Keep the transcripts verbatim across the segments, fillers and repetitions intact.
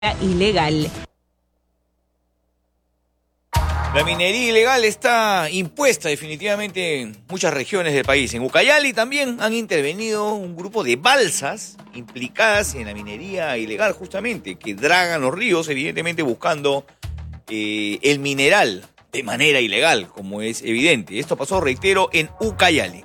ilegal. La minería ilegal está impuesta definitivamente en muchas regiones del país. En Ucayali también han intervenido un grupo de balsas implicadas en la minería ilegal, justamente, que dragan los ríos, evidentemente buscando eh, el mineral de manera ilegal, como es evidente. Esto pasó, reitero, en Ucayali.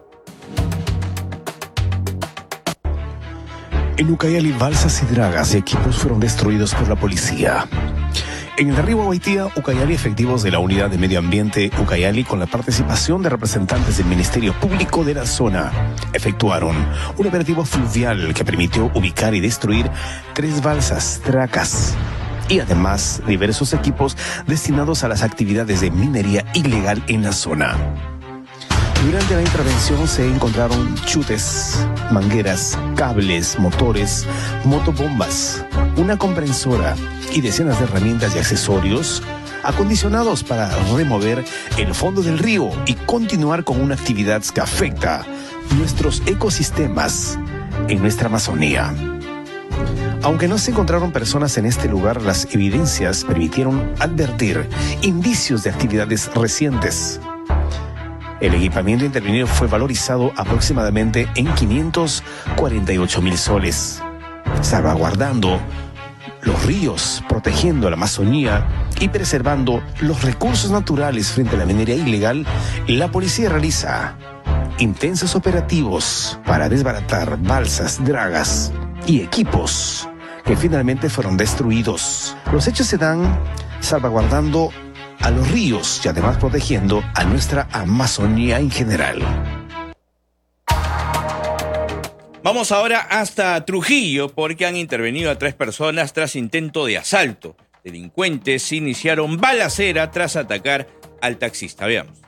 En Ucayali, balsas y dragas y equipos fueron destruidos por la policía. En el derribo a Guaitía, Ucayali, efectivos de la Unidad de Medio Ambiente Ucayali, con la participación de representantes del Ministerio Público de la zona, efectuaron un operativo fluvial que permitió ubicar y destruir tres balsas, dragas y además diversos equipos destinados a las actividades de minería ilegal en la zona. Durante la intervención se encontraron chutes, mangueras, cables, motores, motobombas, una comprensora y decenas de herramientas y accesorios acondicionados para remover el fondo del río y continuar con una actividad que afecta nuestros ecosistemas en nuestra Amazonía. Aunque no se encontraron personas en este lugar, las evidencias permitieron advertir indicios de actividades recientes. El equipamiento intervenido fue valorizado aproximadamente en quinientos cuarenta y ocho mil soles, salvaguardando los ríos, protegiendo la Amazonía y preservando los recursos naturales frente a la minería ilegal. La policía realiza intensos operativos para desbaratar balsas, dragas y equipos que finalmente fueron destruidos. Los hechos se dan salvaguardando a los ríos y además protegiendo a nuestra Amazonía en general. Vamos ahora hasta Trujillo porque han intervenido a tres personas tras intento de asalto. Delincuentes iniciaron balacera tras atacar al taxista. Veamos.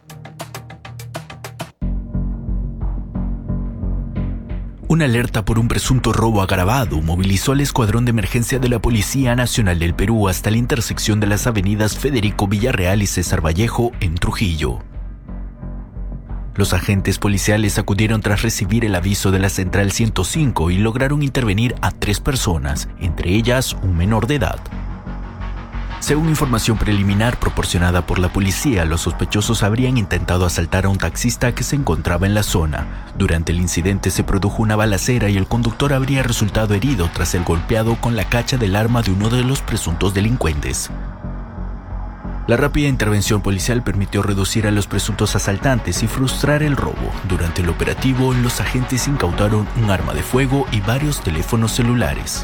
Una alerta por un presunto robo agravado movilizó al escuadrón de emergencia de la Policía Nacional del Perú hasta la intersección de las avenidas Federico Villarreal y César Vallejo en Trujillo. Los agentes policiales acudieron tras recibir el aviso de la Central ciento cinco y lograron intervenir a tres personas, entre ellas un menor de edad. Según información preliminar proporcionada por la policía, los sospechosos habrían intentado asaltar a un taxista que se encontraba en la zona. Durante el incidente se produjo una balacera y el conductor habría resultado herido tras ser golpeado con la cacha del arma de uno de los presuntos delincuentes. La rápida intervención policial permitió reducir a los presuntos asaltantes y frustrar el robo. Durante el operativo, los agentes incautaron un arma de fuego y varios teléfonos celulares.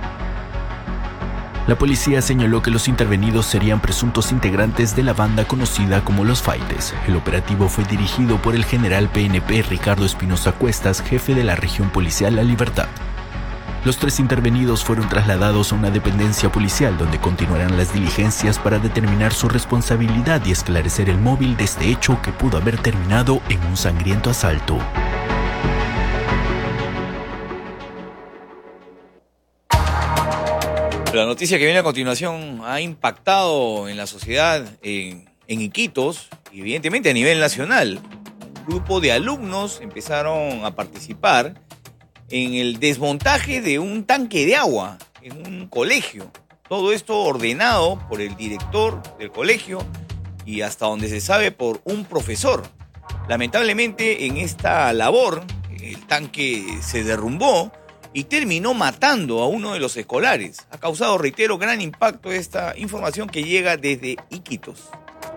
La policía señaló que los intervenidos serían presuntos integrantes de la banda conocida como Los Faites. El operativo fue dirigido por el general P N P Ricardo Espinosa Cuestas, jefe de la región policial La Libertad. Los tres intervenidos fueron trasladados a una dependencia policial donde continuarán las diligencias para determinar su responsabilidad y esclarecer el móvil de este hecho que pudo haber terminado en un sangriento asalto. La noticia que viene a continuación ha impactado en la sociedad en, en Iquitos y evidentemente a nivel nacional. Un grupo de alumnos empezaron a participar en el desmontaje de un tanque de agua en un colegio. Todo esto ordenado por el director del colegio y hasta donde se sabe por un profesor. Lamentablemente en esta labor el tanque se derrumbó y terminó matando a uno de los escolares. Ha causado, reitero, gran impacto esta información que llega desde Iquitos.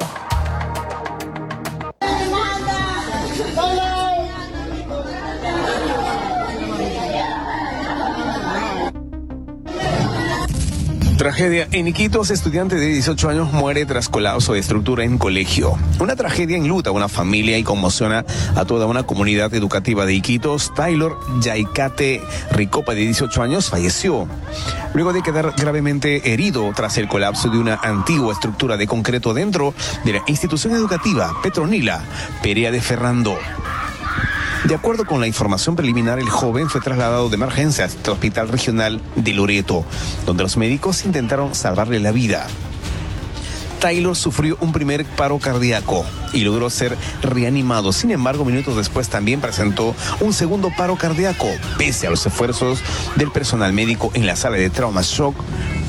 Tragedia en Iquitos, estudiante de dieciocho años muere tras colapso de estructura en colegio. Una tragedia enluta a una familia y conmociona a toda una comunidad educativa de Iquitos. Taylor Yaicate Ricopa, de dieciocho años, falleció luego de quedar gravemente herido tras el colapso de una antigua estructura de concreto dentro de la institución educativa Petronila Perea de Ferrando. De acuerdo con la información preliminar, el joven fue trasladado de emergencia hasta el Hospital Regional de Loreto, donde los médicos intentaron salvarle la vida. Taylor sufrió un primer paro cardíaco y logró ser reanimado. Sin embargo, minutos después también presentó un segundo paro cardíaco. Pese a los esfuerzos del personal médico en la sala de trauma shock,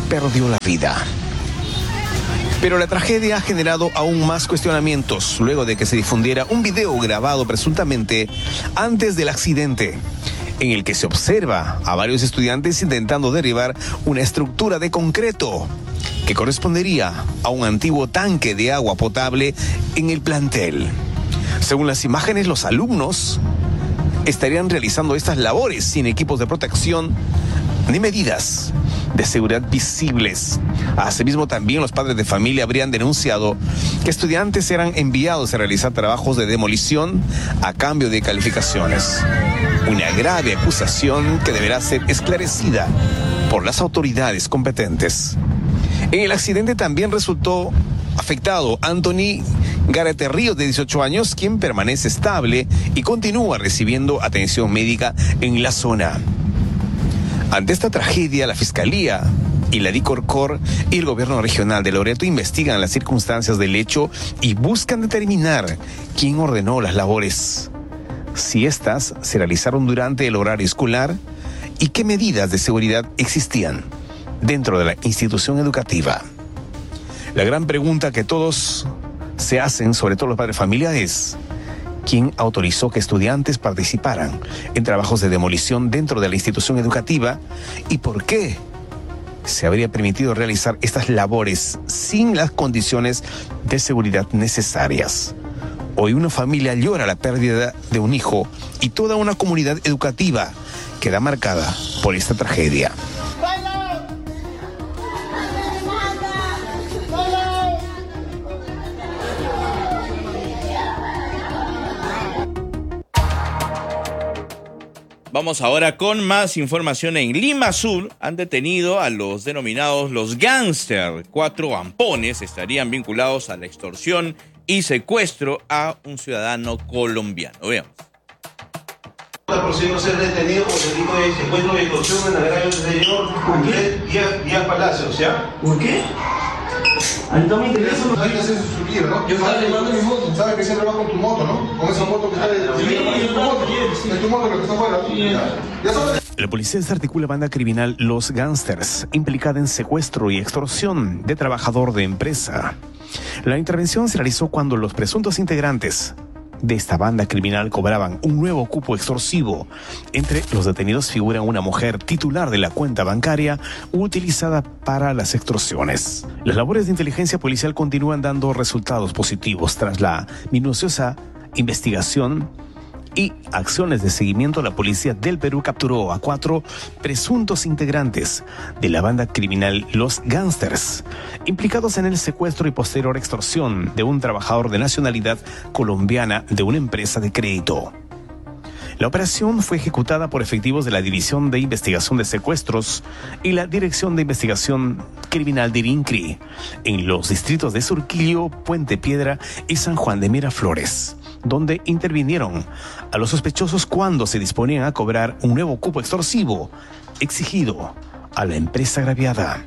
perdió la vida. Pero la tragedia ha generado aún más cuestionamientos luego de que se difundiera un video grabado presuntamente antes del accidente, en el que se observa a varios estudiantes intentando derribar una estructura de concreto que correspondería a un antiguo tanque de agua potable en el plantel. Según las imágenes, los alumnos estarían realizando estas labores sin equipos de protección ni medidas de seguridad visibles. Asimismo, también los padres de familia habrían denunciado que estudiantes eran enviados a realizar trabajos de demolición a cambio de calificaciones. Una grave acusación que deberá ser esclarecida por las autoridades competentes. En el accidente también resultó afectado Anthony Garete Ríos, de dieciocho años, quien permanece estable y continúa recibiendo atención médica en la zona. Ante esta tragedia, la Fiscalía y la DICORCOR y el Gobierno Regional de Loreto investigan las circunstancias del hecho y buscan determinar quién ordenó las labores, si éstas se realizaron durante el horario escolar y qué medidas de seguridad existían dentro de la institución educativa. La gran pregunta que todos se hacen, sobre todo los padres de familia, es: ¿quién autorizó que estudiantes participaran en trabajos de demolición dentro de la institución educativa? ¿Y por qué se habría permitido realizar estas labores sin las condiciones de seguridad necesarias? Hoy una familia llora la pérdida de un hijo y toda una comunidad educativa queda marcada por esta tragedia. Vamos ahora con más información. En Lima Sur han detenido a los denominados los gángster. Cuatro ampones estarían vinculados a la extorsión y secuestro a un ciudadano colombiano. Veamos. Está procediendo a ser detenido por delito de secuestro y extorsión en agravio del señor Andrés Díaz, Díaz Palacios, ¿ya? ¿Por qué? A mí no me interesa. Hay que hacer su líder, ¿no? Yo estaba llevando mi moto. Sabes que siempre va con tu moto, ¿no? Con esa moto que está de... Sí, es tu moto. Es tu moto lo que está afuera. Ya sabes. La policía desarticula banda criminal Los Gángsters, implicada en secuestro y extorsión de trabajador de empresa. La intervención se realizó cuando los presuntos integrantes de esta banda criminal cobraban un nuevo cupo extorsivo. Entre los detenidos figura una mujer titular de la cuenta bancaria utilizada para las extorsiones. Las labores de inteligencia policial continúan dando resultados positivos. Tras la minuciosa investigación y acciones de seguimiento, la policía del Perú capturó a cuatro presuntos integrantes de la banda criminal Los Gángsters, implicados en el secuestro y posterior extorsión de un trabajador de nacionalidad colombiana de una empresa de crédito. La operación fue ejecutada por efectivos de la División de Investigación de Secuestros y la Dirección de Investigación Criminal de INCRI en los distritos de Surquillo, Puente Piedra y San Juan de Miraflores, donde intervinieron a los sospechosos cuando se disponían a cobrar un nuevo cupo extorsivo exigido a la empresa agraviada.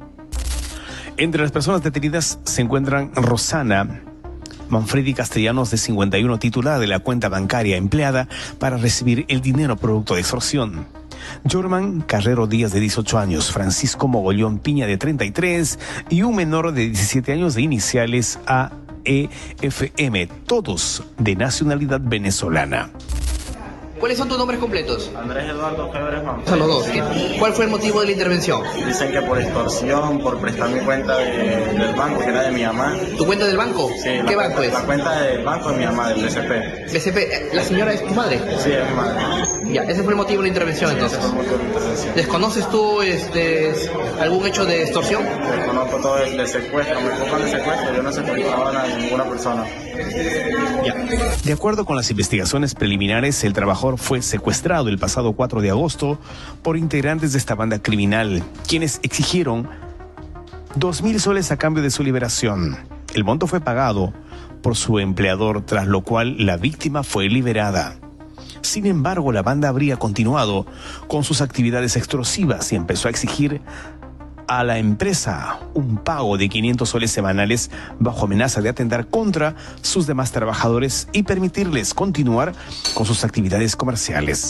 Entre las personas detenidas se encuentran Rosana Manfredi Castellanos, de cincuenta y uno, titular de la cuenta bancaria empleada para recibir el dinero producto de extorsión; Jorman Carrero Díaz, de dieciocho años; Francisco Mogollón Piña, de treinta y tres, y un menor de diecisiete años de iniciales A E F M, todos de nacionalidad venezolana. ¿Cuáles son tus nombres completos? Andrés Eduardo Febres Manfredi. Son los dos. ¿Cuál fue el motivo de la intervención? Dicen que por extorsión, por prestar mi cuenta de, del banco, que era de mi mamá. ¿Tu cuenta del banco? Sí, ¿Qué la, banco es? La cuenta del banco de mi mamá, del B C P. B C P. ¿La señora es tu madre? Sí, es mi madre. Ya, ese fue el motivo de la intervención, Sí, entonces. ese fue el motivo de la intervención. ¿Desconoces tú este, algún hecho de extorsión? Desconozco todo el de secuestro, me enfocan de secuestro, yo no secuestraba a ninguna persona. Ya. De acuerdo con las investigaciones preliminares, el trabajador fue secuestrado el pasado cuatro de agosto por integrantes de esta banda criminal, quienes exigieron dos mil soles a cambio de su liberación. El monto fue pagado por su empleador, tras lo cual la víctima fue liberada. Sin embargo, la banda habría continuado con sus actividades extorsivas y empezó a exigir a la empresa un pago de quinientos soles semanales bajo amenaza de atentar contra sus demás trabajadores y permitirles continuar con sus actividades comerciales.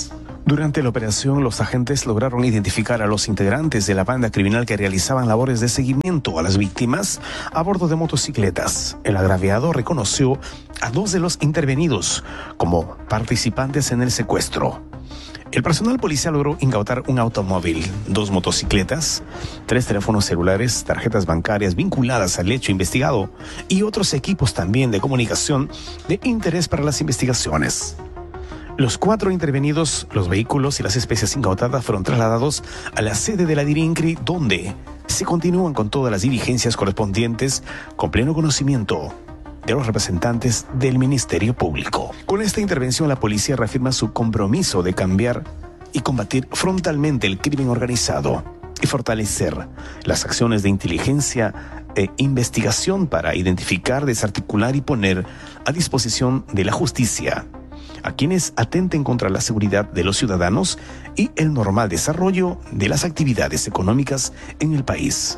Durante la operación, los agentes lograron identificar a los integrantes de la banda criminal que realizaban labores de seguimiento a las víctimas a bordo de motocicletas. El agraviado reconoció a dos de los intervenidos como participantes en el secuestro. El personal policial logró incautar un automóvil, dos motocicletas, tres teléfonos celulares, tarjetas bancarias vinculadas al hecho investigado y otros equipos también de comunicación de interés para las investigaciones. Los cuatro intervenidos, los vehículos y las especies incautadas fueron trasladados a la sede de la DIRINCRI, donde se continúan con todas las diligencias correspondientes con pleno conocimiento de los representantes del Ministerio Público. Con esta intervención, la policía reafirma su compromiso de cambiar y combatir frontalmente el crimen organizado y fortalecer las acciones de inteligencia e investigación para identificar, desarticular y poner a disposición de la justicia a quienes atenten contra la seguridad de los ciudadanos y el normal desarrollo de las actividades económicas en el país.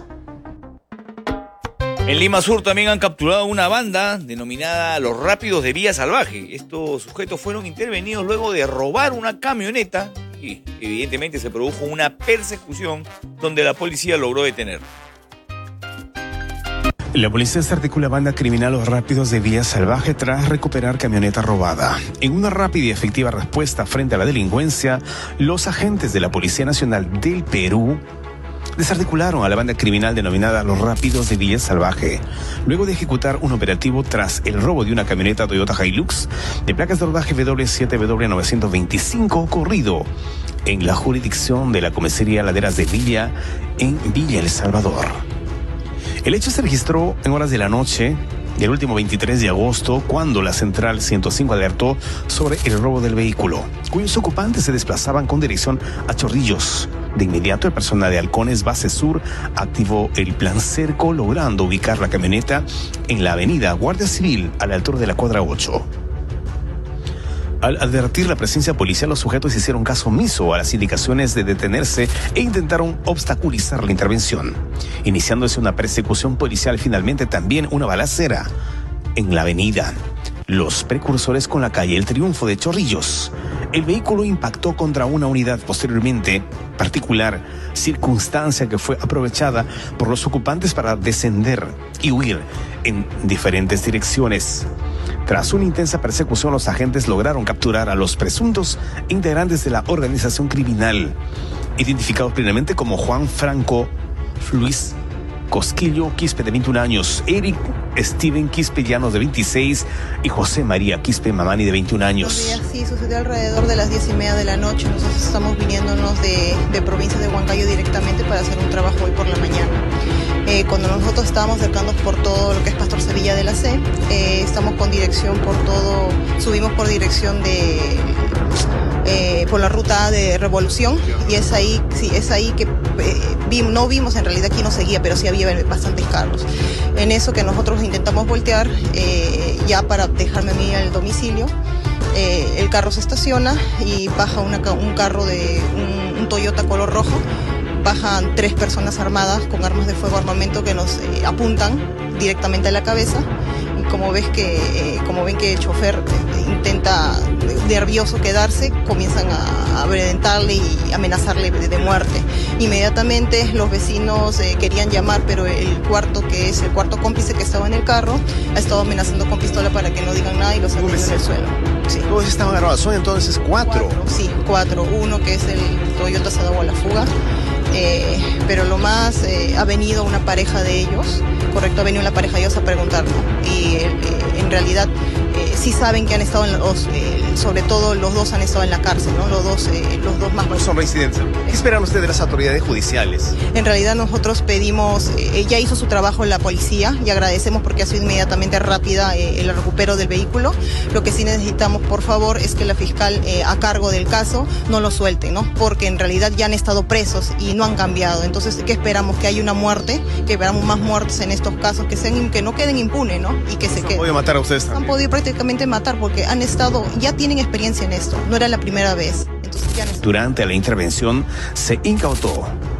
En Lima Sur también han capturado una banda denominada Los Rápidos de Vía Salvaje. Estos sujetos fueron intervenidos luego de robar una camioneta y evidentemente se produjo una persecución donde la policía logró detener. La policía desarticula banda criminal Los Rápidos de Vía Salvaje tras recuperar camioneta robada. En una rápida y efectiva respuesta frente a la delincuencia, los agentes de la Policía Nacional del Perú desarticularon a la banda criminal denominada Los Rápidos de Vía Salvaje, luego de ejecutar un operativo tras el robo de una camioneta Toyota Hilux de placas de rodaje W siete W novecientos veinticinco ocurrido en la jurisdicción de la comisaría Laderas de Villa en Villa El Salvador. El hecho se registró en horas de la noche del último veintitrés de agosto, cuando la Central ciento cinco alertó sobre el robo del vehículo, cuyos ocupantes se desplazaban con dirección a Chorrillos. De inmediato, el personal de Halcones Base Sur activó el plan cerco, logrando ubicar la camioneta en la avenida Guardia Civil a la altura de la cuadra ocho. Al advertir la presencia policial, los sujetos hicieron caso omiso a las indicaciones de detenerse e intentaron obstaculizar la intervención, iniciándose una persecución policial, finalmente también una balacera en la avenida Los Precursores con la calle El Triunfo de Chorrillos. El vehículo impactó contra una unidad posteriormente, particular circunstancia que fue aprovechada por los ocupantes para descender y huir en diferentes direcciones. Tras una intensa persecución, los agentes lograron capturar a los presuntos integrantes de la organización criminal, identificados plenamente como Juan Franco Luis Cosquillo Quispe, de veintiún años, Eric Steven Quispe Llanos, de veintiséis, y José María Quispe Mamani, de veintiún años. Buenos días, sí, sucedió alrededor de las diez y media de la noche. Nosotros estamos viniéndonos de, de provincia de Huancayo directamente para hacer un trabajo hoy por la mañana. Eh, cuando nosotros estábamos acercándonos por todo lo que es Pastor Sevilla de la C, eh, estamos con dirección por todo, subimos por dirección de, eh, por la ruta de Revolución, y es ahí, sí, es ahí que eh, vi, no vimos, en realidad aquí no seguía, pero sí había bastantes carros. En eso que nosotros intentamos voltear, eh, ya para dejarme a mí al domicilio, eh, el carro se estaciona y baja una, un carro de un, un Toyota color rojo. Bajan tres personas armadas con armas de fuego, armamento, que nos eh, apuntan directamente a la cabeza. Y como ves que, eh, como ven que el chofer eh, intenta nervioso quedarse, comienzan a amedrentarle y amenazarle de, de muerte. Inmediatamente los vecinos eh, querían llamar, pero el cuarto, que es el cuarto cómplice que estaba en el carro, ha estado amenazando con pistola para que no digan nada y los ha tenido en el suelo. Sí. Todos estaban armados, son entonces cuatro. cuatro. Sí, cuatro. Uno que es el Toyota se ha dado a la fuga. Eh, pero lo más, eh, ha venido una pareja de ellos, correcto, ha venido la pareja de ellos a preguntar, ¿no? Y eh, en realidad eh, sí saben que han estado, en los, eh, sobre todo los dos han estado en la cárcel, ¿no? Los dos, eh, los dos más. No son reincidentes. ¿Qué esperan ustedes de las autoridades judiciales? En realidad nosotros pedimos, eh, ya hizo su trabajo la policía y agradecemos porque ha sido inmediatamente rápida eh, el recupero del vehículo. Lo que sí necesitamos, por favor, es que la fiscal eh, a cargo del caso no lo suelte, ¿no? Porque en realidad ya han estado presos y no han cambiado. Entonces, ¿qué esperamos? Que haya una muerte, que esperamos más muertes en estos casos, que sean, que no queden impunes, ¿no? Y que se queden. ¿Han podido matar a ustedes también? Han podido prácticamente matar porque han estado, ya tienen experiencia en esto, no era la primera vez. Entonces, ya han estado... Durante la intervención se incautó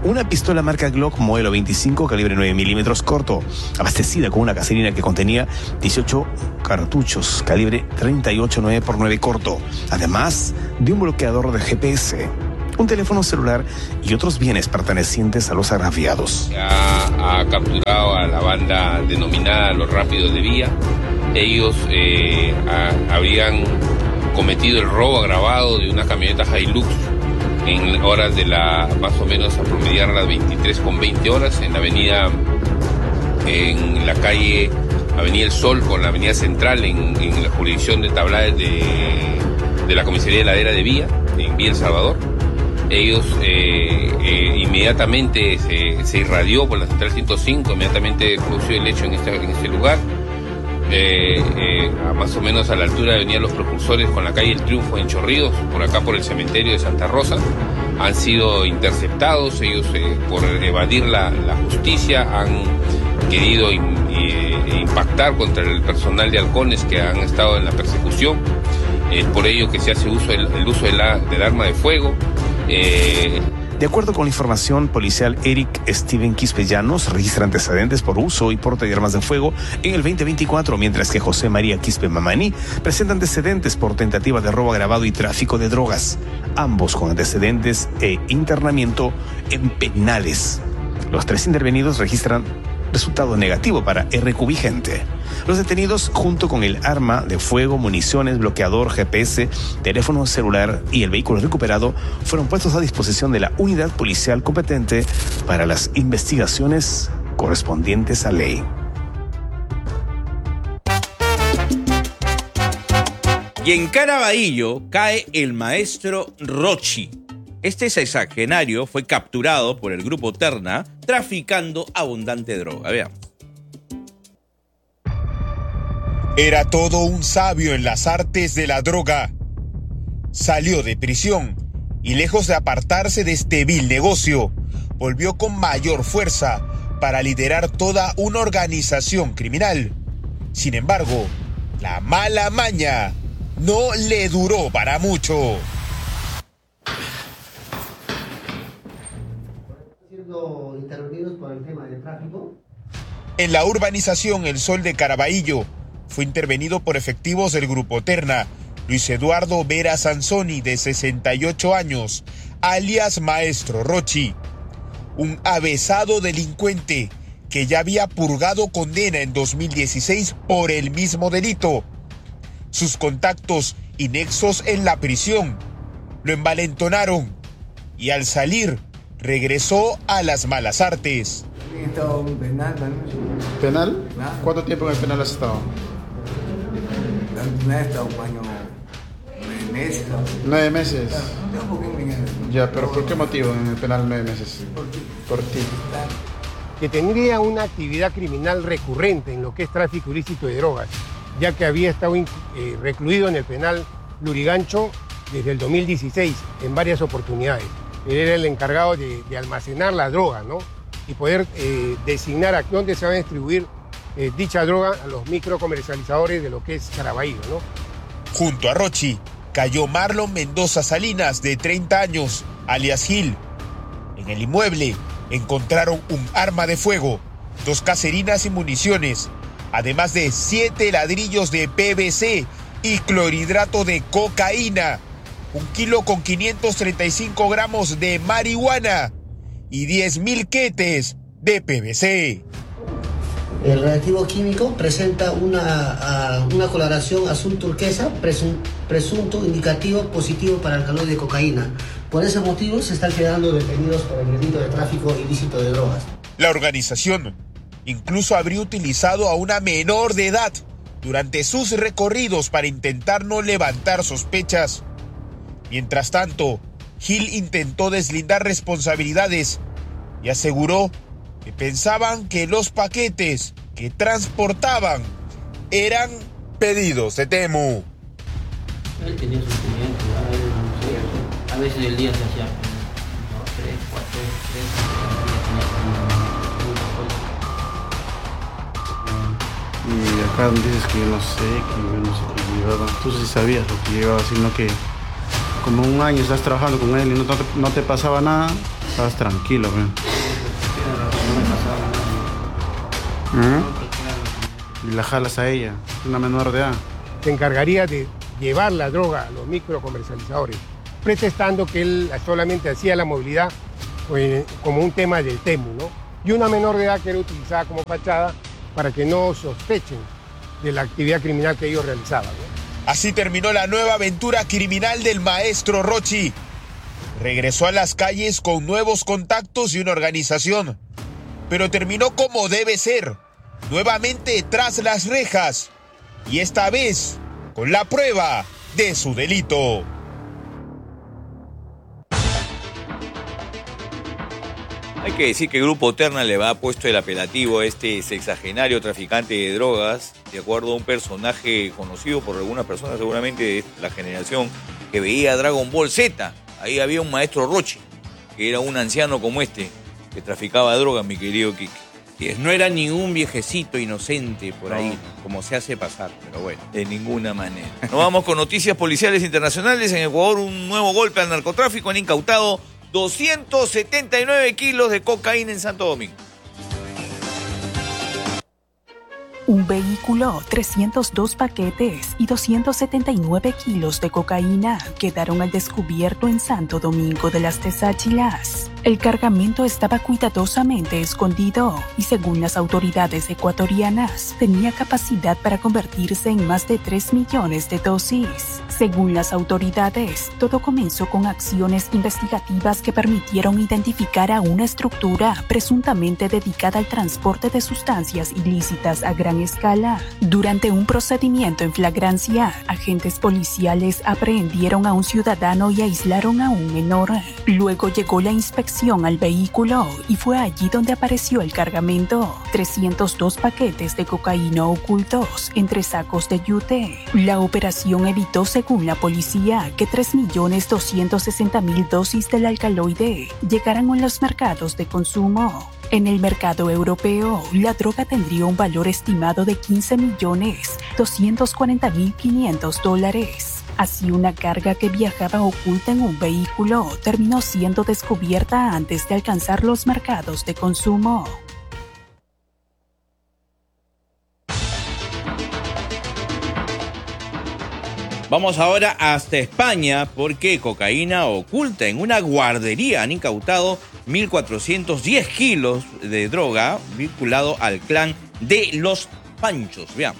una pistola marca Glock modelo veinticinco calibre nueve milímetros corto, abastecida con una caserina que contenía dieciocho cartuchos calibre treinta y ocho nueve por nueve corto, además de un bloqueador de G P S, un teléfono celular y otros bienes pertenecientes a los agraviados. Ha, ha capturado a la banda denominada Los Rápidos de Vía. Ellos eh, ha, habrían cometido el robo agravado de una camioneta Hilux en horas de la, más o menos a promediar las veintitrés con veinte horas en la avenida, en la calle Avenida El Sol con la avenida Central en, en la jurisdicción de Tablades de, de la comisaría de ladera de Vía, en Vía El Salvador. Ellos eh, eh, inmediatamente se, se irradió por la central ciento cinco, inmediatamente produció el hecho en este, en este lugar. Eh, eh, a más o menos a la altura de Avenida Los Precursores con la calle El Triunfo en Chorrillos, por acá por el cementerio de Santa Rosa, han sido interceptados. Ellos eh, por evadir la, la justicia han querido in, eh, impactar contra el personal de halcones que han estado en la persecución. Es por ello que se hace uso el, el uso de la, del arma de fuego. Eh, De acuerdo con la información policial, Eric Steven Quispe-Llanos registra antecedentes por uso y porte de armas de fuego en el veinte veinticuatro, mientras que José María Quispe-Mamani presenta antecedentes por tentativa de robo agravado y tráfico de drogas, ambos con antecedentes e internamiento en penales. Los tres intervenidos registran resultado negativo para R Q vigente. Los detenidos, junto con el arma de fuego, municiones, bloqueador, G P S, teléfono celular y el vehículo recuperado, fueron puestos a disposición de la unidad policial competente para las investigaciones correspondientes a ley. Y en Caraballo cae el maestro Rochi. Este sexagenario fue capturado por el grupo Terna traficando abundante droga. Veamos. Era todo un sabio en las artes de la droga. Salió de prisión y, lejos de apartarse de este vil negocio, volvió con mayor fuerza para liderar toda una organización criminal. Sin embargo, la mala maña no le duró para mucho. Siendo intervenidos por el tema del tráfico. En la urbanización El Sol de Caraballo, fue intervenido por efectivos del Grupo Terna, Luis Eduardo Vera Sansoni, de sesenta y ocho años, alias Maestro Rochi, un avesado delincuente que ya había purgado condena en dos mil dieciséis por el mismo delito. Sus contactos y nexos en la prisión lo envalentonaron y al salir regresó a las malas artes. He estado en un penal también. ¿Penal? Claro. ¿Cuánto tiempo en el penal has estado? Me he estado un año, nueve meses. Nueve meses. Claro, ¿por qué me... Ya, pero ¿por qué motivo en el penal nueve meses? Por ti. Por ti. Que tendría una actividad criminal recurrente en lo que es tráfico ilícito de drogas, ya que había estado eh, recluido en el penal Lurigancho desde el dos mil dieciséis en varias oportunidades. Él era el encargado de, de almacenar la droga, ¿no? Y poder eh, designar a dónde se va a distribuir eh, dicha droga a los microcomercializadores de lo que es Caraballo, ¿no? Junto a Rochi cayó Marlon Mendoza Salinas, de treinta años, alias Gil. En el inmueble encontraron un arma de fuego, dos caserinas y municiones, además de siete ladrillos de P V C y clorhidrato de cocaína, un kilo con quinientos treinta y cinco gramos de marihuana y diez mil quetes de P V C. El reactivo químico presenta una, uh, una coloración azul turquesa, presun, presunto indicativo positivo para alcaloide de cocaína. Por ese motivo se están quedando detenidos por el delito de tráfico ilícito de drogas. La organización incluso habría utilizado a una menor de edad durante sus recorridos para intentar no levantar sospechas. Mientras tanto, Gil intentó deslindar responsabilidades y aseguró que pensaban que los paquetes que transportaban eran pedidos de Temu. Él tenía sus clientes, a veces, no sé, a veces el día se hacía dos, tres, cuatro, tres, y acá dices que yo no sé, que yo no sé qué llevaba. Tú sí sabías lo que llevaba, sino que como un año estás trabajando con él y no te, no te pasaba nada. Estabas tranquilo, güey. ¿Mm? Y la jalas a ella, una menor de edad. Se encargaría de llevar la droga a los microcomercializadores, pretextando que él solamente hacía la movilidad pues, como un tema del T E M U, ¿no? Y una menor de edad que era utilizada como fachada para que no sospechen de la actividad criminal que ellos realizaban, ¿no? Así terminó la nueva aventura criminal del maestro Rochi. Regresó a las calles con nuevos contactos y una organización, pero terminó como debe ser, nuevamente tras las rejas, y esta vez con la prueba de su delito. Hay que decir que el Grupo Terna le ha puesto el apelativo a este sexagenario traficante de drogas, de acuerdo a un personaje conocido por algunas personas seguramente de la generación que veía Dragon Ball Z. Ahí había un maestro Rochi, que era un anciano como este, que traficaba drogas, mi querido Kike. Y no era ningún viejecito inocente por No. ahí, como se hace pasar, pero bueno. De ninguna manera. Nos vamos con noticias policiales internacionales. En Ecuador, un nuevo golpe al narcotráfico. Han incautado doscientos setenta y nueve kilos de cocaína en Santo Domingo. Un vehículo, trescientos dos paquetes y doscientos setenta y nueve kilos de cocaína quedaron al descubierto en Santo Domingo de las Tesáchilas. El cargamento estaba cuidadosamente escondido y, según las autoridades ecuatorianas, tenía capacidad para convertirse en más de tres millones de dosis. Según las autoridades, todo comenzó con acciones investigativas que permitieron identificar a una estructura presuntamente dedicada al transporte de sustancias ilícitas a gran escala. Durante un procedimiento en flagrancia, agentes policiales aprehendieron a un ciudadano y aislaron a un menor. Luego llegó la inspección al vehículo y fue allí donde apareció el cargamento, trescientos dos paquetes de cocaína ocultos entre sacos de yute. La operación evitó, según la policía, que tres millones doscientos sesenta mil dosis del alcaloide llegaran a los mercados de consumo. En el mercado europeo, la droga tendría un valor estimado de quince millones doscientos cuarenta mil quinientos dólares. Así, una carga que viajaba oculta en un vehículo terminó siendo descubierta antes de alcanzar los mercados de consumo. Vamos ahora hasta España porque cocaína oculta en una guardería. Han incautado mil cuatrocientos diez kilos de droga vinculado al clan de los Panchos. Veamos.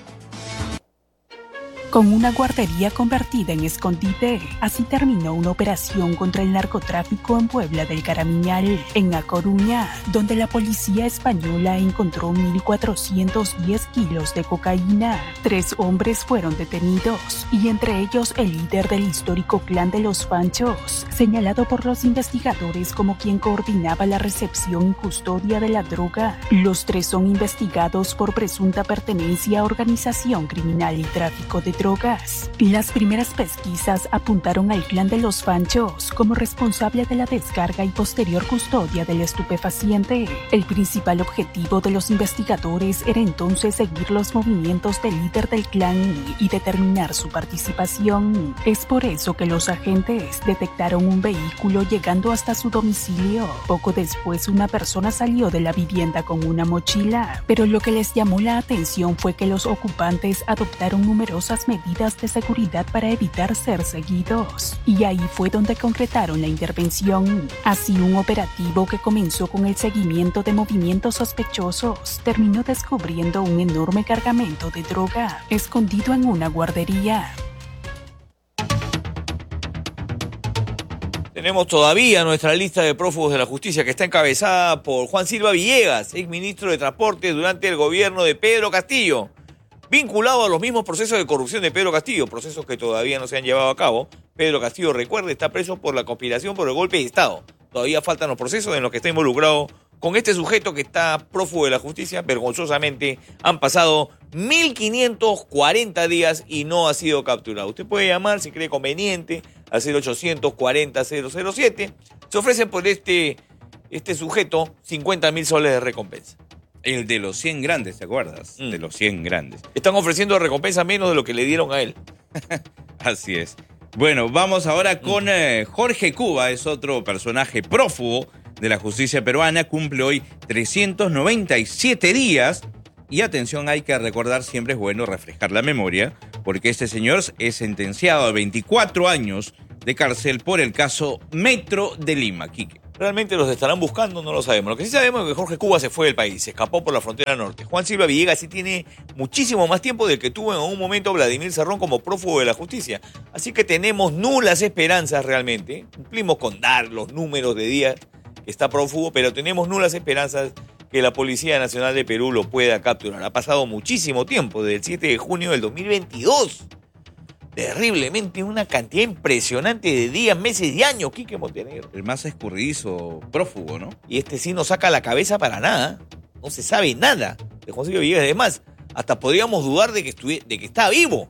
Con una guardería convertida en escondite, así terminó una operación contra el narcotráfico en Puebla del Caramiñal, en A Coruña, donde la policía española encontró mil cuatrocientos diez kilos de cocaína. Tres hombres fueron detenidos, y entre ellos el líder del histórico clan de los Panchos, señalado por los investigadores como quien coordinaba la recepción y custodia de la droga. Los tres son investigados por presunta pertenencia a organización criminal y tráfico de drogas. Drogas. Las primeras pesquisas apuntaron al clan de los Panchos como responsable de la descarga y posterior custodia del estupefaciente. El principal objetivo de los investigadores era entonces seguir los movimientos del líder del clan y determinar su participación. Es por eso que los agentes detectaron un vehículo llegando hasta su domicilio. Poco después, una persona salió de la vivienda con una mochila, pero lo que les llamó la atención fue que los ocupantes adoptaron numerosas medidas medidas de seguridad para evitar ser seguidos. Y ahí fue donde concretaron la intervención. Así, un operativo que comenzó con el seguimiento de movimientos sospechosos terminó descubriendo un enorme cargamento de droga escondido en una guardería. Tenemos todavía nuestra lista de prófugos de la justicia que está encabezada por Juan Silva Villegas, ex ministro de Transporte durante el gobierno de Pedro Castillo, vinculado a los mismos procesos de corrupción de Pedro Castillo, procesos que todavía no se han llevado a cabo. Pedro Castillo, recuerde, está preso por la conspiración por el golpe de Estado. Todavía faltan los procesos en los que está involucrado con este sujeto que está prófugo de la justicia. Vergonzosamente han pasado mil quinientos cuarenta días y no ha sido capturado. Usted puede llamar si cree conveniente al cero ochocientos cuarenta cero cero siete. Se ofrecen por este, este sujeto cincuenta mil soles de recompensa. El de los cien grandes, ¿te acuerdas? Mm. De los cien grandes. Están ofreciendo recompensa menos de lo que le dieron a él. Así es. Bueno, vamos ahora con eh, Jorge Cuba, es otro personaje prófugo de la justicia peruana, cumple hoy trescientos noventa y siete días. Y atención, hay que recordar, siempre es bueno refrescar la memoria, porque este señor es sentenciado a veinticuatro años de cárcel por el caso Metro de Lima. Quique. ¿Realmente los estarán buscando? No lo sabemos. Lo que sí sabemos es que Jorge Cuba se fue del país, se escapó por la frontera norte. Juan Silva Villegas sí tiene muchísimo más tiempo del que tuvo en un momento Vladimir Cerrón como prófugo de la justicia. Así que tenemos nulas esperanzas realmente. Cumplimos con dar los números de días que está prófugo, pero tenemos nulas esperanzas que la Policía Nacional de Perú lo pueda capturar. Ha pasado muchísimo tiempo, desde el siete de junio del dos mil veintidós. Terriblemente, una cantidad impresionante de días, meses y años, Quique Montenegro. El más escurridizo prófugo, ¿no? Y este sí no saca la cabeza para nada. No se sabe nada de Juan Silva Villegas. Además, hasta podríamos dudar de que, de que está vivo.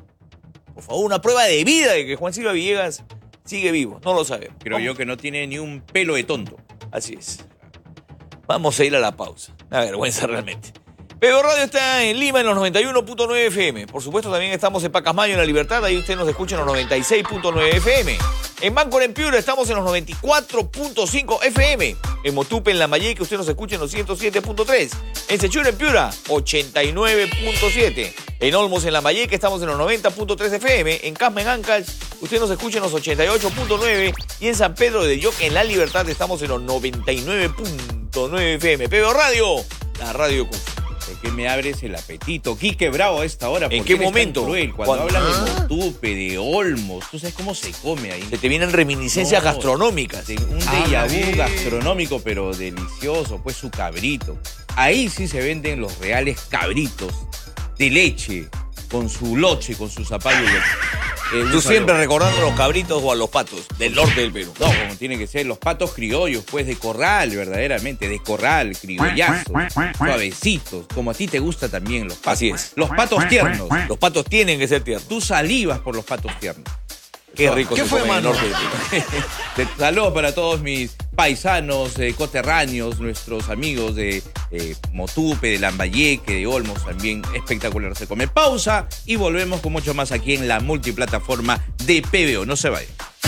Por favor, una prueba de vida de que Juan Silva Villegas sigue vivo. No lo sabemos. Creo Vamos. yo que no tiene ni un pelo de tonto. Así es. Vamos a ir a la pausa. Una vergüenza realmente. P B O Radio está en Lima en los noventa y uno punto nueve F M. Por supuesto, también estamos en Pacasmayo, en La Libertad. Ahí usted nos escucha en los noventa y seis punto nueve F M. En Máncora, en Piura, estamos en los noventa y cuatro punto cinco F M. En Motupe, en Lambayeque, usted nos escucha en los ciento siete punto tres. En Sechura, en Piura, ochenta y nueve punto siete. En Olmos, en Lambayeque, estamos en los noventa punto tres F M. En Casma, en Ancash, usted nos escucha en los ochenta y ocho punto nueve. Y en San Pedro de Yoc, en La Libertad, estamos en los noventa y nueve punto nueve F M. P B O Radio, la radio con... ¿De qué me abres el apetito? Quique Bravo a esta hora. ¿En qué momento? Cruel? Cuando ¿Cuándo? hablan ¿Ah? de Motupe, de Olmos, tú sabes cómo se come ahí. Se te vienen reminiscencias No, gastronómicas. de un déjà vu gastronómico, pero delicioso, pues su cabrito. Ahí sí se venden los reales cabritos de leche, con su loche, con su zapallo. Eh, Tú siempre recordando a los cabritos o a los patos del norte del Perú. No, como tiene que ser, los patos criollos, pues de corral, verdaderamente, de corral, criollazos, suavecitos, como a ti te gusta también los patos. Así es. Los patos tiernos. Los patos tienen que ser tiernos. Tú salivas por los patos tiernos. Qué rico ¿Qué se fue, come en el mano? norte del Perú. Saludos para todos mis paisanos, eh, coterráneos, nuestros amigos de eh, Motupe, de Lambayeque, de Olmos, también espectacular se come. Pausa y volvemos con mucho más aquí en la multiplataforma de P B O. No se vayan.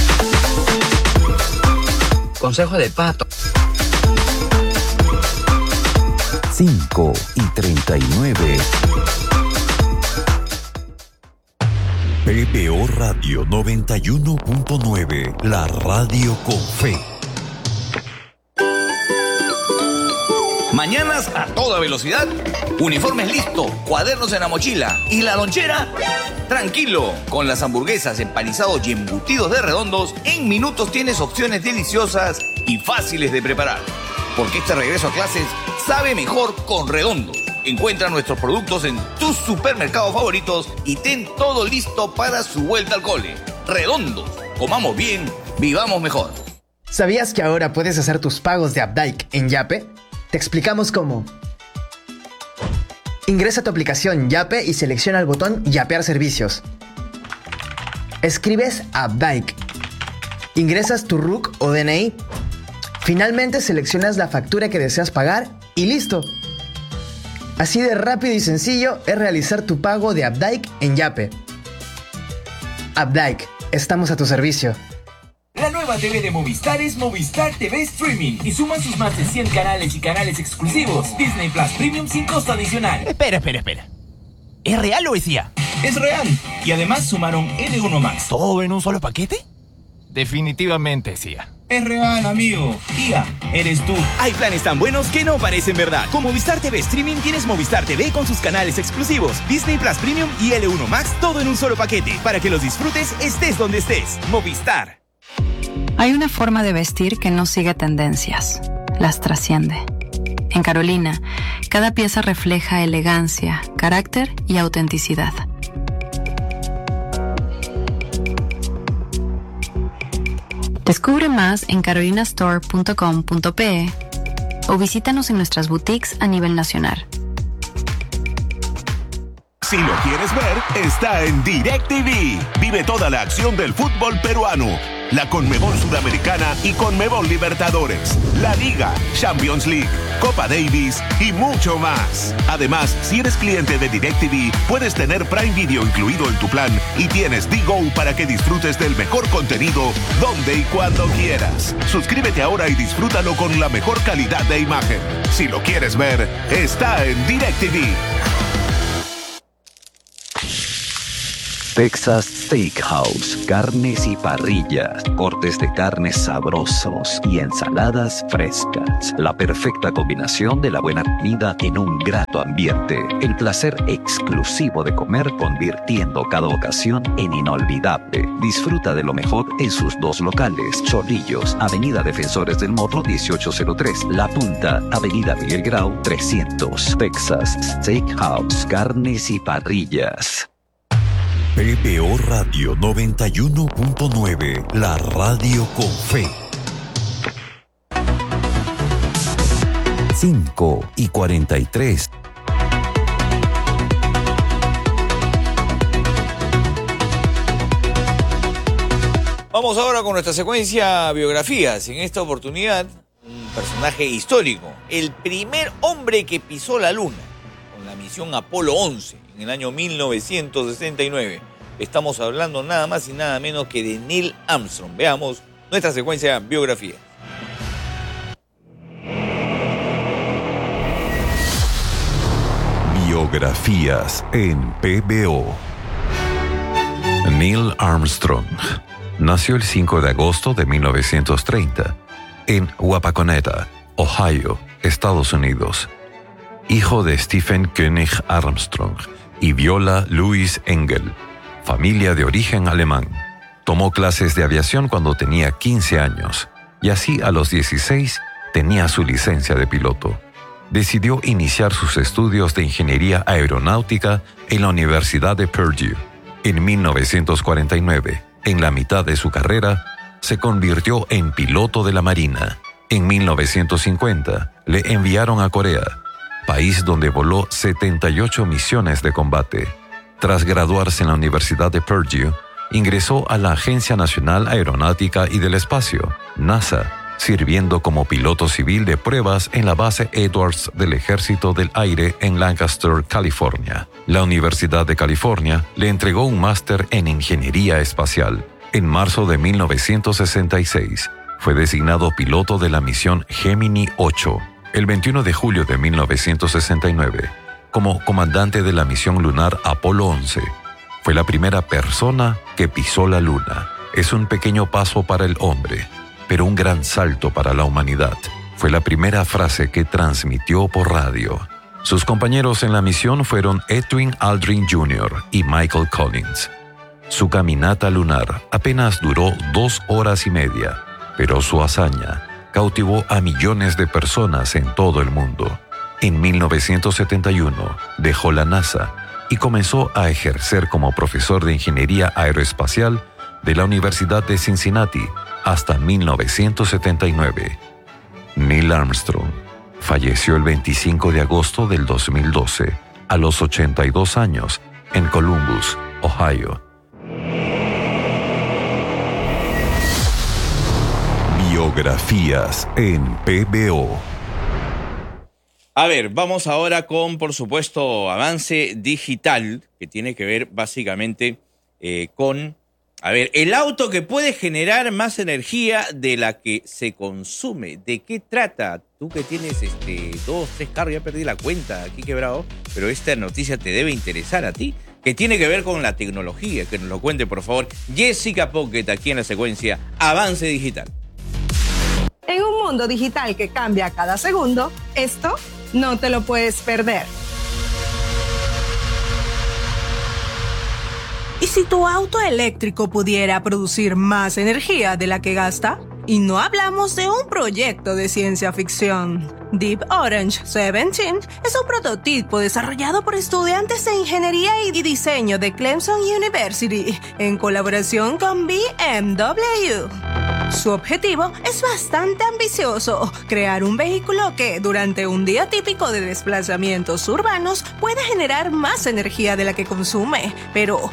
Consejo de pato. cinco y treinta y nueve. P B O Radio noventa y uno punto nueve, la radio con fe. Mañanas a toda velocidad, uniformes listos, cuadernos en la mochila y la lonchera. Tranquilo, con las hamburguesas, empanizados y embutidos de Redondos, en minutos tienes opciones deliciosas y fáciles de preparar. Porque este regreso a clases sabe mejor con Redondos. Encuentra nuestros productos en tus supermercados favoritos y ten todo listo para su vuelta al cole. Redondos, comamos bien, vivamos mejor. ¿Sabías que ahora puedes hacer tus pagos de Updike en Yape? Te explicamos cómo. Ingresa a tu aplicación Yape y selecciona el botón Yapear servicios. Escribes Updike. Ingresas tu R U C o D N I. Finalmente seleccionas la factura que deseas pagar y listo. Así de rápido y sencillo es realizar tu pago de Updike en Yape. Updike, estamos a tu servicio. La nueva T V de Movistar es Movistar T V Streaming y suman sus más de cien canales y canales exclusivos. Disney Plus Premium sin costo adicional. Espera, espera, espera. ¿Es real o es I A? Es real. Y además sumaron L uno Max. ¿Todo en un solo paquete? Definitivamente es I A. Es real, amigo. I A, eres tú. Hay planes tan buenos que no parecen verdad. Con Movistar T V Streaming tienes Movistar T V con sus canales exclusivos, Disney Plus Premium y L uno Max, todo en un solo paquete, para que los disfrutes estés donde estés. Movistar. Hay una forma de vestir que no sigue tendencias, las trasciende. En Carolina, cada pieza refleja elegancia, carácter y autenticidad. Descubre más en carolina store punto com punto pe o visítanos en nuestras boutiques a nivel nacional. Si lo quieres ver, está en DirecTV. Vive toda la acción del fútbol peruano. la Conmebol Sudamericana y Conmebol Libertadores, la Liga, Champions League, Copa Davis y mucho más. Además, si eres cliente de DirecTV, puedes tener Prime Video incluido en tu plan y tienes D-Go para que disfrutes del mejor contenido donde y cuando quieras. Suscríbete ahora y disfrútalo con la mejor calidad de imagen. Si lo quieres ver, está en DirecTV. Texas Steakhouse, carnes y parrillas, cortes de carnes sabrosos y ensaladas frescas. La perfecta combinación de la buena comida en un grato ambiente. El placer exclusivo de comer convirtiendo cada ocasión en inolvidable. Disfruta de lo mejor en sus dos locales. Chorrillos, Avenida Defensores del Morro dieciocho cero tres. La Punta, Avenida Miguel Grau trescientos. Texas Steakhouse, carnes y parrillas. P B O Radio noventa y uno punto nueve, la radio con fe. cinco y cuarenta y tres. Vamos ahora con nuestra secuencia biografías. En esta oportunidad, un personaje histórico. El primer hombre que pisó la luna con la misión Apolo once. En el año mil novecientos sesenta y nueve. Estamos hablando nada más y nada menos que de Neil Armstrong. Veamos nuestra secuencia biografía. Biografías en P B O. Neil Armstrong nació el cinco de agosto de mil novecientos treinta en Wapakoneta, Ohio, Estados Unidos. Hijo de Stephen Koenig Armstrong y Viola Louise Engel, familia de origen alemán. Tomó clases de aviación cuando tenía quince años y así a los dieciséis tenía su licencia de piloto. Decidió iniciar sus estudios de ingeniería aeronáutica en la Universidad de Purdue. En mil novecientos cuarenta y nueve, en la mitad de su carrera, se convirtió en piloto de la Marina. En mil novecientos cincuenta, le enviaron a Corea, país donde voló setenta y ocho misiones de combate. Tras graduarse en la Universidad de Purdue, ingresó a la Agencia Nacional Aeronáutica y del Espacio, NASA, sirviendo como piloto civil de pruebas en la base Edwards del Ejército del Aire en Lancaster, California. La Universidad de California le entregó un máster en Ingeniería Espacial. En marzo de mil novecientos sesenta y seis, fue designado piloto de la misión Gemini ocho. El veintiuno de julio de mil novecientos sesenta y nueve, como comandante de la misión lunar Apolo once, fue la primera persona que pisó la luna. Es un pequeño paso para el hombre, pero un gran salto para la humanidad. Fue la primera frase que transmitió por radio. Sus compañeros en la misión fueron Edwin Aldrin junior y Michael Collins. Su caminata lunar apenas duró dos horas y media, pero su hazaña cautivó a millones de personas en todo el mundo. En mil novecientos setenta y uno dejó la NASA y comenzó a ejercer como profesor de Ingeniería Aeroespacial de la Universidad de Cincinnati hasta mil novecientos setenta y nueve. Neil Armstrong falleció el veinticinco de agosto del dos mil doce a los ochenta y dos años en Columbus, Ohio. Biografías en P B O. A ver, vamos ahora con, por supuesto, avance digital, que tiene que ver básicamente eh, con, a ver, el auto que puede generar más energía de la que se consume. ¿De qué trata? Tú que tienes este, dos, tres carros, ya perdí la cuenta aquí quebrado, pero esta noticia te debe interesar a ti, que tiene que ver con la tecnología. Que nos lo cuente, por favor, Jessica Pocket, aquí en la secuencia Avance Digital. En un mundo digital que cambia cada segundo, esto no te lo puedes perder. ¿Y si tu auto eléctrico pudiera producir más energía de la que gasta? Y no hablamos de un proyecto de ciencia ficción. Deep Orange diecisiete es un prototipo desarrollado por estudiantes de ingeniería y diseño de Clemson University en colaboración con B M W. Su objetivo es bastante ambicioso: crear un vehículo que, durante un día típico de desplazamientos urbanos, pueda generar más energía de la que consume. Pero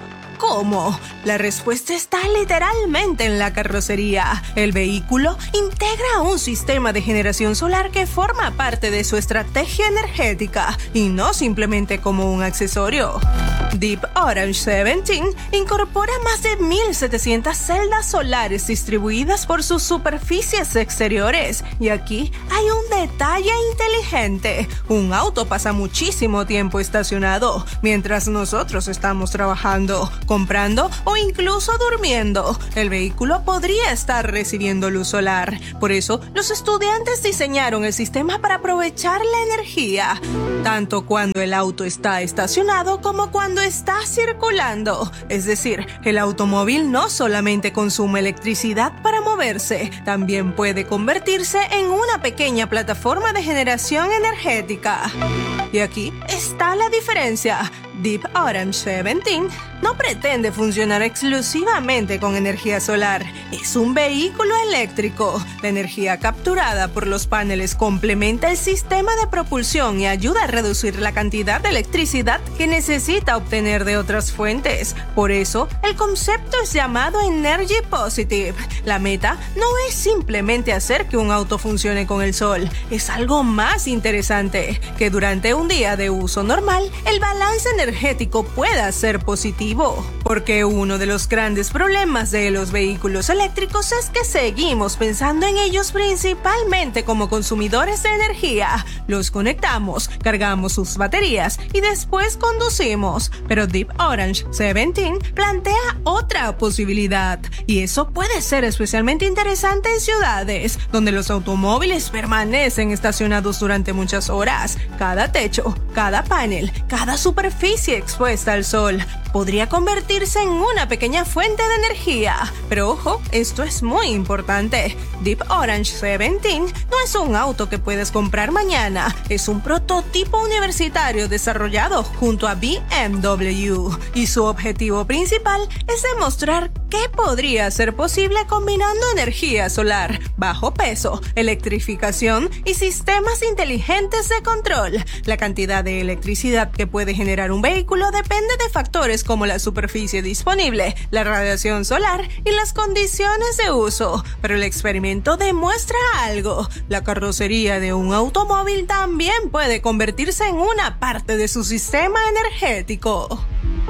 ¿cómo? La respuesta está literalmente en la carrocería. El vehículo integra un sistema de generación solar que forma parte de su estrategia energética y no simplemente como un accesorio. Deep Orange diecisiete incorpora más de mil setecientas celdas solares distribuidas por sus superficies exteriores. Y aquí hay un detalle inteligente. Un auto pasa muchísimo tiempo estacionado mientras nosotros estamos trabajando, comprando o incluso durmiendo. El vehículo podría estar recibiendo luz solar. Por eso, los estudiantes diseñaron el sistema para aprovechar la energía, tanto cuando el auto está estacionado como cuando está circulando. Es decir, el automóvil no solamente consume electricidad para moverse, también puede convertirse en una pequeña plataforma de generación energética. Y aquí está la diferencia. Deep Orange diecisiete no pretende funcionar exclusivamente con energía solar. Es un vehículo eléctrico. La energía capturada por los paneles complementa el sistema de propulsión y ayuda a reducir la cantidad de electricidad que necesita obtener de otras fuentes. Por eso, el concepto es llamado Energy Positive. La meta no es simplemente hacer que un auto funcione con el sol. Es algo más interesante, que durante un día de uso normal, el balance energético pueda ser positivo. Porque uno de los grandes problemas de los vehículos eléctricos es que seguimos pensando en ellos principalmente como consumidores de energía. Los conectamos, cargamos sus baterías y después conducimos. Pero Deep Orange diecisiete plantea otra posibilidad. Y eso puede ser especialmente interesante en ciudades, donde los automóviles permanecen estacionados durante muchas horas. Cada techo, cada panel, cada superficie expuesta al sol podría convertirse en una pequeña fuente de energía. Pero ojo, esto es muy importante. Deep Orange diecisiete no es un auto que puedes comprar mañana. Es un prototipo universitario desarrollado junto a B M W. Y su objetivo principal es demostrar qué podría ser posible combinando energía solar, bajo peso, electrificación y sistemas inteligentes de control. La cantidad de electricidad que puede generar un vehículo depende de factores como la superficie disponible, la radiación solar y las condiciones de uso. Pero el experimento demuestra algo. La carrocería de un automóvil también puede convertirse en una parte de su sistema energético.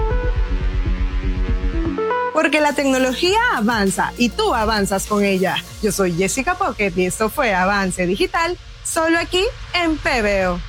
Porque la tecnología avanza y tú avanzas con ella. Yo soy Jessica Pocket y esto fue Avance Digital, solo aquí en P B O.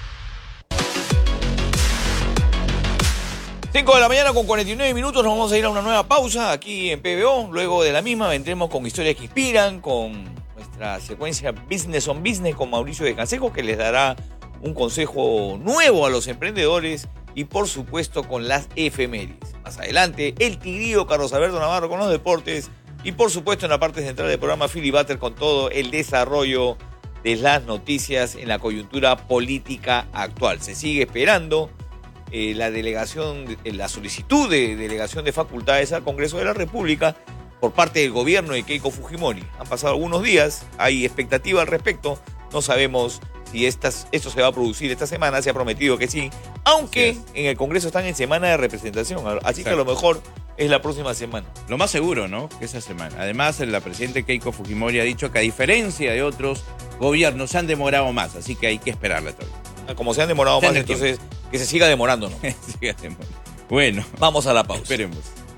cinco de la mañana con cuarenta y nueve minutos, nos vamos a ir a una nueva pausa aquí en P B O. Luego de la misma vendremos con historias que inspiran, con nuestra secuencia Business on Business con Mauricio de Canseco, que les dará un consejo nuevo a los emprendedores, y por supuesto con las efemérides. Más adelante, el tigrillo Carlos Alberto Navarro con los deportes, y por supuesto en la parte central del programa Filibuster con todo el desarrollo de las noticias en la coyuntura política actual. Se sigue esperando Eh, la delegación, eh, la solicitud de delegación de facultades al Congreso de la República por parte del gobierno de Keiko Fujimori. Han pasado algunos días, hay expectativa al respecto, no sabemos si estas, esto se va a producir esta semana, se ha prometido que sí, aunque sí, en el Congreso están en semana de representación, así Exacto. que a lo mejor es la próxima semana. Lo más seguro, ¿no?, que esa semana. Además, la presidenta Keiko Fujimori ha dicho que a diferencia de otros gobiernos se han demorado más, así que hay que esperarla todavía. Como se han demorado más, entonces que se siga demorando, ¿no? siga demorando. Bueno, vamos a la pausa. Esperemos.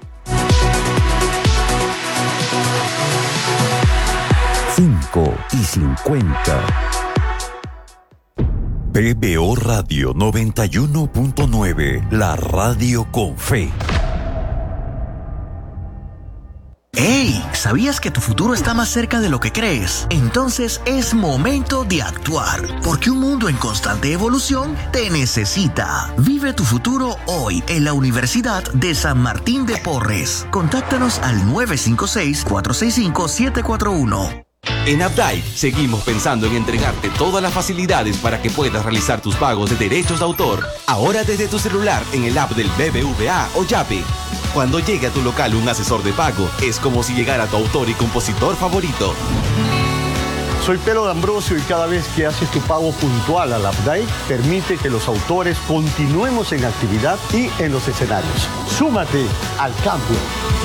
cinco y cincuenta. P B O Radio noventa y uno punto nueve, la radio con fe. ¡Hey! ¿Sabías que tu futuro está más cerca de lo que crees? Entonces es momento de actuar, porque un mundo en constante evolución te necesita. Vive tu futuro hoy en la Universidad de San Martín de Porres. Contáctanos al nueve cinco seis, cuatro seis cinco, siete cuatro uno. En Updike seguimos pensando en entregarte todas las facilidades para que puedas realizar tus pagos de derechos de autor. Ahora desde tu celular en el app del B B V A o Yape. Cuando llegue a tu local un asesor de pago, es como si llegara tu autor y compositor favorito. Soy Pedro D'Ambrosio y cada vez que haces tu pago puntual al Updike, permite que los autores continuemos en actividad y en los escenarios. Súmate al cambio.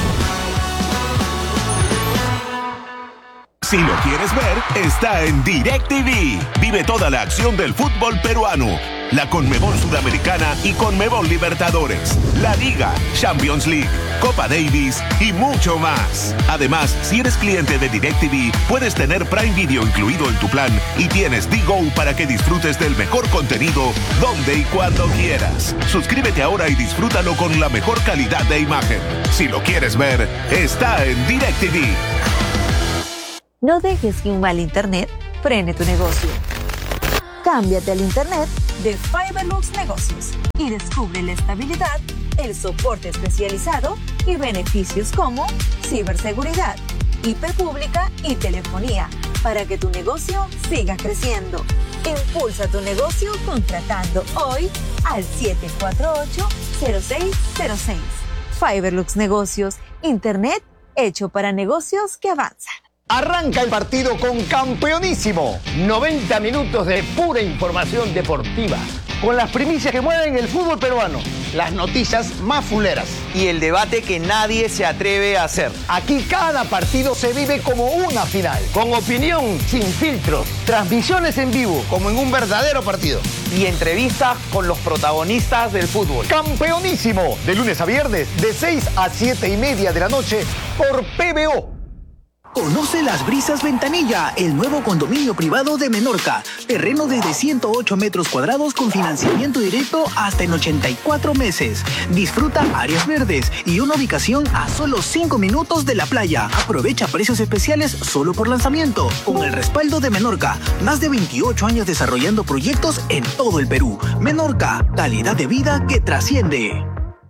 Si lo quieres ver, está en DirecTV. Vive toda la acción del fútbol peruano, la Conmebol Sudamericana y Conmebol Libertadores, la Liga, Champions League, Copa Davis y mucho más. Además, si eres cliente de DirecTV, puedes tener Prime Video incluido en tu plan y tienes D-Go para que disfrutes del mejor contenido donde y cuando quieras. Suscríbete ahora y disfrútalo con la mejor calidad de imagen. Si lo quieres ver, está en DirecTV. No dejes que un mal internet frene tu negocio. Cámbiate al internet de Fiberlux Negocios y descubre la estabilidad, el soporte especializado y beneficios como ciberseguridad, I P pública y telefonía para que tu negocio siga creciendo. Impulsa tu negocio contratando hoy al siete cuatro ocho, cero seis cero seis. Fiberlux Negocios, internet hecho para negocios que avanzan. Arranca el partido con Campeonísimo. noventa minutos de pura información deportiva. Con las primicias que mueven el fútbol peruano. Las noticias más fuleras. Y el debate que nadie se atreve a hacer. Aquí cada partido se vive como una final. Con opinión sin filtros. Transmisiones en vivo. Como en un verdadero partido. Y entrevistas con los protagonistas del fútbol. Campeonísimo. De lunes a viernes, de seis a siete y media de la noche por P B O. Conoce Las Brisas Ventanilla, el nuevo condominio privado de Menorca. Terreno desde ciento ocho metros cuadrados con financiamiento directo hasta en ochenta y cuatro meses. Disfruta áreas verdes y una ubicación a solo cinco minutos de la playa. Aprovecha precios especiales solo por lanzamiento. Con el respaldo de Menorca, más de veintiocho años desarrollando proyectos en todo el Perú. Menorca, calidad de vida que trasciende.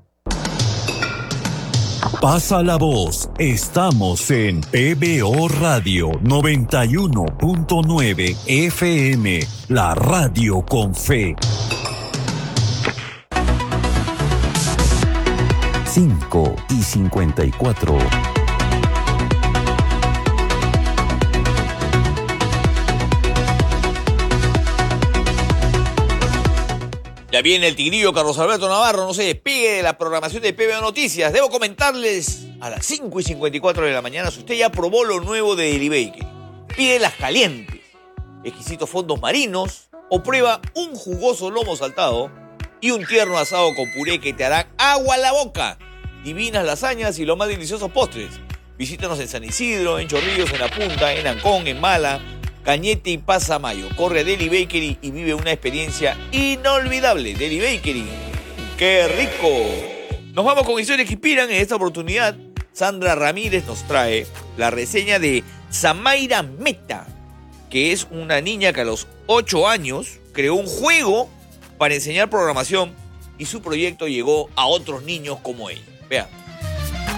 Pasa la voz. Estamos en P B O Radio noventa y uno punto nueve F M, la radio con fe. cinco y cincuenta y cuatro. Ya viene el tigrillo Carlos Alberto Navarro, no se despegue de la programación de P B O Noticias. Debo comentarles a las cinco y cincuenta y cuatro de la mañana si usted ya probó lo nuevo de Deli Bakery. Pide las calientes, exquisitos fondos marinos o prueba un jugoso lomo saltado y un tierno asado con puré que te harán agua a la boca. Divinas lasañas y los más deliciosos postres. Visítanos en San Isidro, en Chorrillos, en La Punta, en Ancón, en Mala, Cañete y Pasamayo. Corre a Deli Bakery y vive una experiencia inolvidable. Deli Bakery, ¡qué rico! Nos vamos con historias que inspiran. En esta oportunidad, Sandra Ramírez nos trae la reseña de Samaira Meta, que es una niña que a los ocho años creó un juego para enseñar programación y su proyecto llegó a otros niños como ella. Vean.